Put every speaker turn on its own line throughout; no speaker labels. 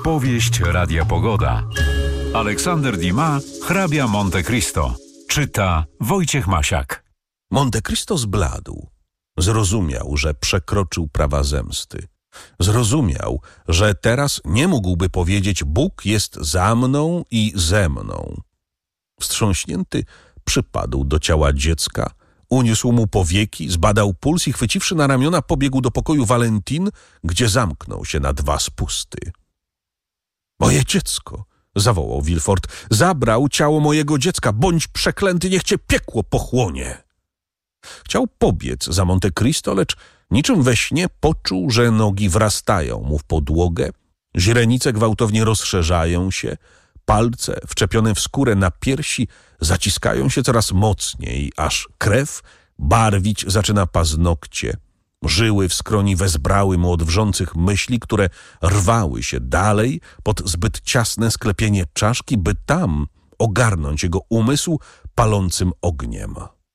Powieść Radia Pogoda. Aleksander Dumas, Hrabia Monte Cristo. Czyta Wojciech Masiak.
Monte Cristo zbladł. Zrozumiał, że przekroczył prawa zemsty. Zrozumiał, że teraz nie mógłby powiedzieć: Bóg jest za mną i ze mną. Wstrząśnięty przypadł do ciała dziecka, uniósł mu powieki, zbadał puls i chwyciwszy na ramiona, pobiegł do pokoju Valentin, gdzie zamknął się na 2 spusty. Moje dziecko! Zawołał Villefort. Zabrał ciało mojego dziecka. Bądź przeklęty, niech cię piekło pochłonie. Chciał pobiec za Monte Cristo, lecz niczym we śnie poczuł, że nogi wrastają mu w podłogę, źrenice gwałtownie rozszerzają się, palce wczepione w skórę na piersi zaciskają się coraz mocniej, aż krew barwić zaczyna paznokcie. Żyły w skroni wezbrały mu od wrzących myśli, które rwały się dalej pod zbyt ciasne sklepienie czaszki, by tam ogarnąć jego umysł palącym ogniem.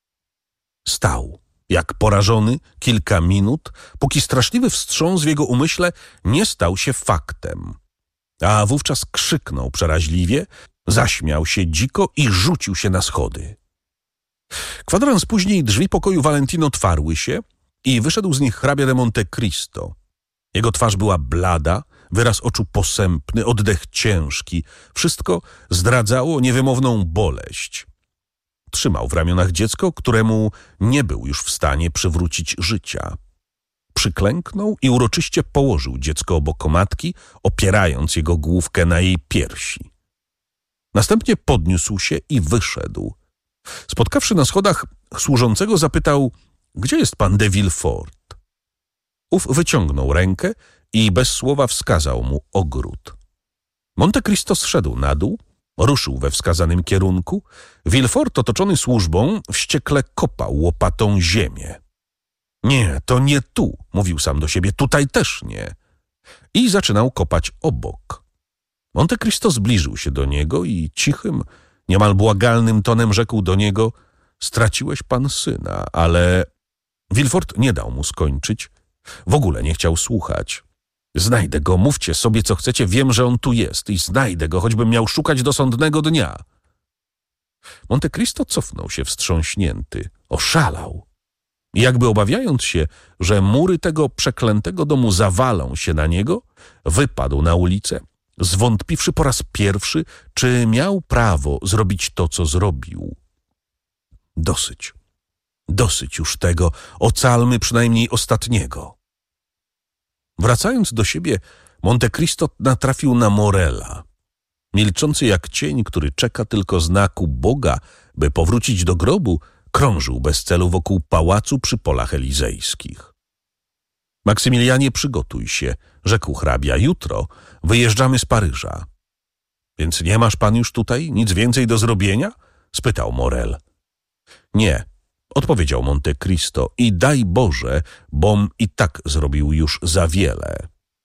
Stał, jak porażony, kilka minut, póki straszliwy wstrząs w jego umyśle nie stał się faktem. A wówczas krzyknął przeraźliwie, zaśmiał się dziko i rzucił się na schody. Kwadrans później drzwi pokoju Valentin otwarły się i wyszedł z nich hrabia de Monte Cristo. Jego twarz była blada, wyraz oczu posępny, oddech ciężki. Wszystko zdradzało niewymowną boleść. Trzymał w ramionach dziecko, któremu nie był już w stanie przywrócić życia. Przyklęknął i uroczyście położył dziecko obok matki, opierając jego główkę na jej piersi. Następnie podniósł się i wyszedł. Spotkawszy na schodach służącego, zapytał: gdzie jest pan de Villefort? Ów wyciągnął rękę i bez słowa wskazał mu ogród. Monte Cristo zszedł na dół, ruszył we wskazanym kierunku. Villefort, otoczony służbą, wściekle kopał łopatą ziemię. Nie, to nie tu, mówił sam do siebie, tutaj też nie. I zaczynał kopać obok. Monte Cristo zbliżył się do niego i cichym, niemal błagalnym tonem rzekł do niego: straciłeś pan syna, ale... Villefort nie dał mu skończyć. W ogóle nie chciał słuchać. Znajdę go, mówcie sobie co chcecie, wiem, że on tu jest i znajdę go, choćbym miał szukać do sądnego dnia. Monte Cristo cofnął się wstrząśnięty, oszalał. I jakby obawiając się, że mury tego przeklętego domu zawalą się na niego, wypadł na ulicę, zwątpiwszy po raz pierwszy, czy miał prawo zrobić to, co zrobił. Dosyć. Dosyć już tego, ocalmy przynajmniej ostatniego. Wracając do siebie, Monte Cristo natrafił na Morella. Milczący jak cień, który czeka tylko znaku Boga, by powrócić do grobu, krążył bez celu wokół pałacu przy polach elizejskich. Maksymilianie, przygotuj się, rzekł hrabia, jutro wyjeżdżamy z Paryża. Więc nie masz pan już tutaj nic więcej do zrobienia? Spytał Morel. Nie, odpowiedział Monte Cristo, i daj Boże, bom i tak zrobił już za wiele.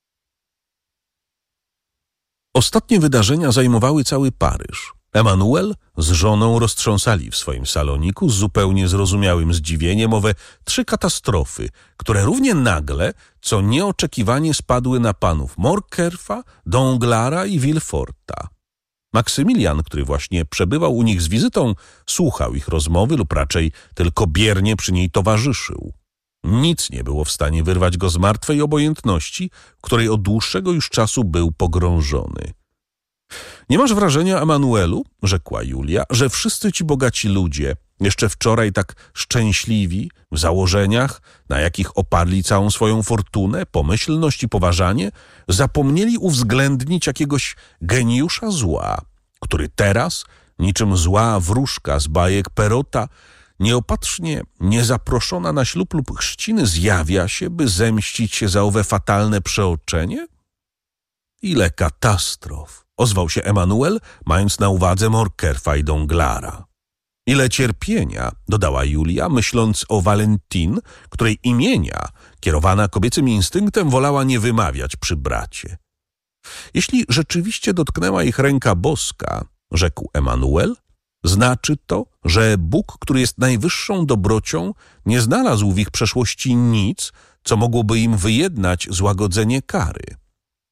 Ostatnie wydarzenia zajmowały cały Paryż. Emmanuel z żoną roztrząsali w swoim saloniku z zupełnie zrozumiałym zdziwieniem owe 3 katastrofy, które równie nagle, co nieoczekiwanie spadły na panów Morcerfa, Danglara i Villeforta. Maksymilian, który właśnie przebywał u nich z wizytą, słuchał ich rozmowy lub raczej tylko biernie przy niej towarzyszył. Nic nie było w stanie wyrwać go z martwej obojętności, w której od dłuższego już czasu był pogrążony. Nie masz wrażenia, Emanuelu, rzekła Julia, że wszyscy ci bogaci ludzie, jeszcze wczoraj tak szczęśliwi w założeniach, na jakich oparli całą swoją fortunę, pomyślność i poważanie, zapomnieli uwzględnić jakiegoś geniusza zła, który teraz, niczym zła wróżka z bajek Perrota, nieopatrznie, niezaproszona na ślub lub chrzciny, zjawia się, by zemścić się za owe fatalne przeoczenie? Ile katastrof! Ozwał się Emmanuel, mając na uwadze Morcerfa i Danglara. Ile cierpienia, dodała Julia, myśląc o Valentin, której imienia, kierowana kobiecym instynktem, wolała nie wymawiać przy bracie. Jeśli rzeczywiście dotknęła ich ręka boska, rzekł Emmanuel, znaczy to, że Bóg, który jest najwyższą dobrocią, nie znalazł w ich przeszłości nic, co mogłoby im wyjednać złagodzenie kary.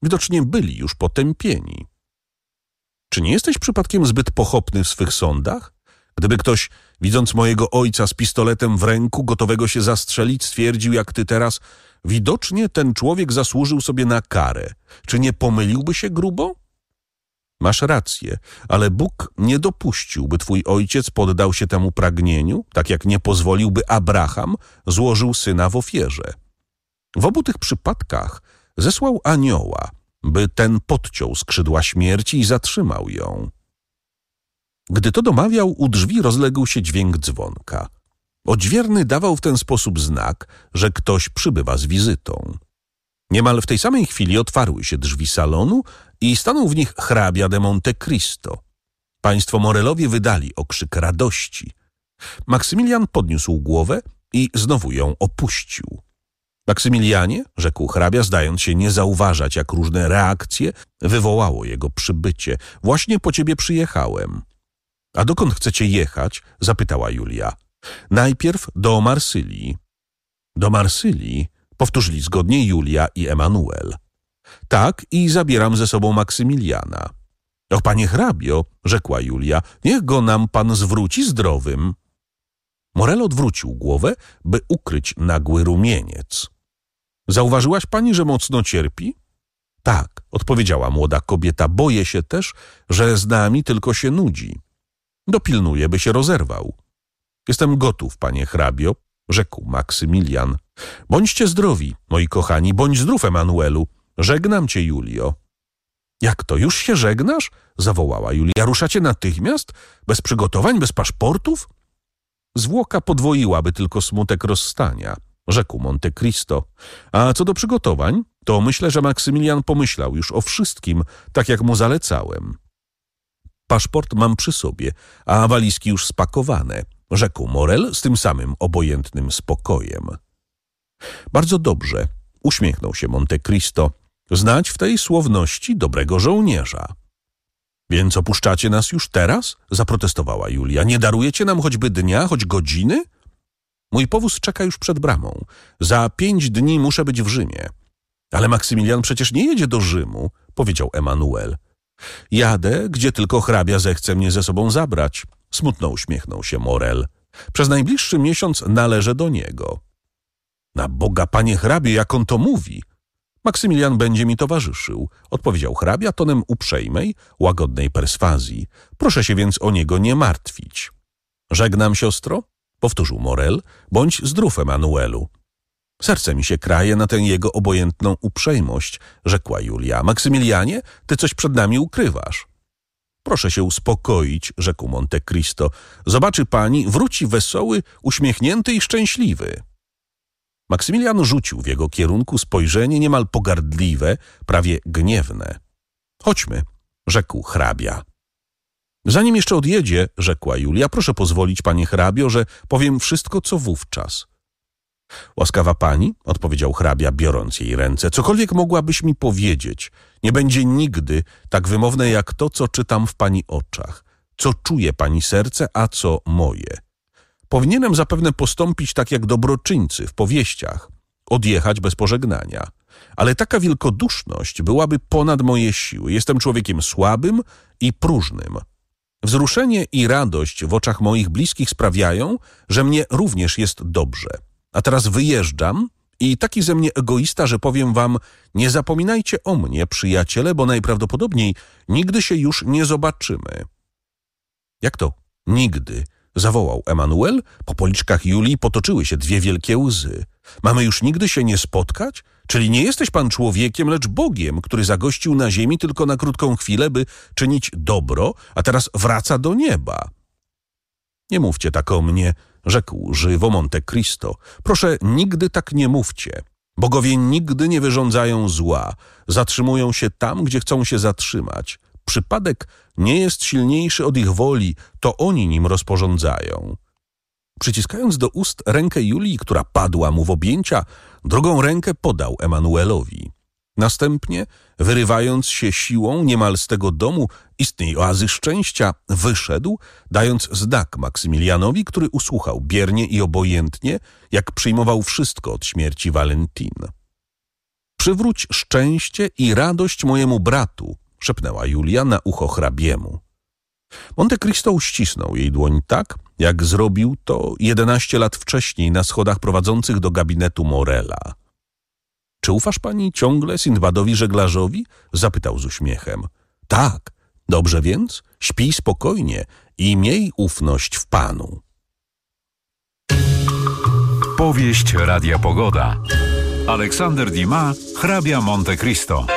Widocznie byli już potępieni. Czy nie jesteś przypadkiem zbyt pochopny w swych sądach? Gdyby ktoś, widząc mojego ojca z pistoletem w ręku, gotowego się zastrzelić, stwierdził jak ty teraz, widocznie ten człowiek zasłużył sobie na karę. Czy nie pomyliłby się grubo? Masz rację, ale Bóg nie dopuścił, by twój ojciec poddał się temu pragnieniu, tak jak nie pozwolił, by Abraham złożył syna w ofierze. W obu tych przypadkach zesłał anioła, by ten podciął skrzydła śmierci i zatrzymał ją. Gdy to domawiał, u drzwi rozległ się dźwięk dzwonka. Odźwierny dawał w ten sposób znak, że ktoś przybywa z wizytą. Niemal w tej samej chwili otwarły się drzwi salonu i stanął w nich hrabia de Monte Cristo. Państwo Morelowie wydali okrzyk radości. Maksymilian podniósł głowę i znowu ją opuścił. Maksymilianie, rzekł hrabia, zdając się nie zauważać, jak różne reakcje wywołało jego przybycie. Właśnie po ciebie przyjechałem. A dokąd chcecie jechać? Zapytała Julia. Najpierw do Marsylii. Do Marsylii? Powtórzyli zgodnie Julia i Emanuel. Tak, i zabieram ze sobą Maksymiliana. O, panie hrabio, rzekła Julia, niech go nam pan zwróci zdrowym. Morel odwrócił głowę, by ukryć nagły rumieniec. Zauważyłaś pani, że mocno cierpi? Tak, odpowiedziała młoda kobieta, boję się też, że z nami tylko się nudzi. Dopilnuję, by się rozerwał. Jestem gotów, panie hrabio, rzekł Maksymilian. Bądźcie zdrowi, moi kochani, bądź zdrów, Emanuelu. Żegnam cię, Julio. Jak to, już się żegnasz? Zawołała Julia. Ruszacie natychmiast? Bez przygotowań, bez paszportów? Zwłoka podwoiłaby tylko smutek rozstania, rzekł Monte Cristo. A co do przygotowań, to myślę, że Maksymilian pomyślał już o wszystkim, tak jak mu zalecałem. Paszport mam przy sobie, a walizki już spakowane, rzekł Morel z tym samym obojętnym spokojem. Bardzo dobrze, uśmiechnął się Monte Cristo. Znać w tej słowności dobrego żołnierza. Więc opuszczacie nas już teraz? Zaprotestowała Julia. Nie darujecie nam choćby dnia, choć godziny? Mój powóz czeka już przed bramą. Za 5 dni muszę być w Rzymie. Ale Maksymilian przecież nie jedzie do Rzymu, powiedział Emanuel. Jadę, gdzie tylko hrabia zechce mnie ze sobą zabrać. Smutno uśmiechnął się Morel. Przez najbliższy miesiąc należę do niego. Na Boga, panie hrabie, jak on to mówi? Maksymilian będzie mi towarzyszył, odpowiedział hrabia tonem uprzejmej, łagodnej perswazji. Proszę się więc o niego nie martwić. Żegnam, siostro, powtórzył Morel, bądź zdrów, Emanuelu. Serce mi się kraje na tę jego obojętną uprzejmość, rzekła Julia. Maksymilianie, ty coś przed nami ukrywasz. Proszę się uspokoić, rzekł Monte Cristo. Zobaczy pani, wróci wesoły, uśmiechnięty i szczęśliwy. Maksymilian rzucił w jego kierunku spojrzenie niemal pogardliwe, prawie gniewne. Chodźmy, rzekł hrabia. Zanim jeszcze odjedzie, rzekła Julia, proszę pozwolić, panie hrabio, że powiem wszystko, co wówczas. Łaskawa pani, odpowiedział hrabia, biorąc jej ręce, cokolwiek mogłabyś mi powiedzieć, nie będzie nigdy tak wymowne jak to, co czytam w pani oczach, co czuje pani serce, a co moje. Powinienem zapewne postąpić tak jak dobroczyńcy w powieściach, odjechać bez pożegnania. Ale taka wielkoduszność byłaby ponad moje siły. Jestem człowiekiem słabym i próżnym. Wzruszenie i radość w oczach moich bliskich sprawiają, że mnie również jest dobrze. A teraz wyjeżdżam i taki ze mnie egoista, że powiem wam, nie zapominajcie o mnie, przyjaciele, bo najprawdopodobniej nigdy się już nie zobaczymy. Jak to? Nigdy? Zawołał Emanuel. Po policzkach Julii potoczyły się 2 wielkie łzy. Mamy już nigdy się nie spotkać? Czyli nie jesteś pan człowiekiem, lecz Bogiem, który zagościł na ziemi tylko na krótką chwilę, by czynić dobro, a teraz wraca do nieba. Nie mówcie tak o mnie, rzekł żywo Monte Cristo. Proszę, nigdy tak nie mówcie. Bogowie nigdy nie wyrządzają zła. Zatrzymują się tam, gdzie chcą się zatrzymać. Przypadek nie jest silniejszy od ich woli, to oni nim rozporządzają. Przyciskając do ust rękę Julii, która padła mu w objęcia, drugą rękę podał Emanuelowi. Następnie, wyrywając się siłą niemal z tego domu, istnej oazy szczęścia, wyszedł, dając znak Maksymilianowi, który usłuchał biernie i obojętnie, jak przyjmował wszystko od śmierci Valentine. Przywróć szczęście i radość mojemu bratu, szepnęła Julia na ucho hrabiemu. Monte Cristo uścisnął jej dłoń tak, jak zrobił to 11 lat wcześniej na schodach prowadzących do gabinetu Morela. Czy ufasz pani ciągle Sindbadowi żeglarzowi? Zapytał z uśmiechem. Tak, dobrze więc, śpij spokojnie i miej ufność w Panu.
Powieść Radia Pogoda. Aleksander Dumas, hrabia Monte Cristo.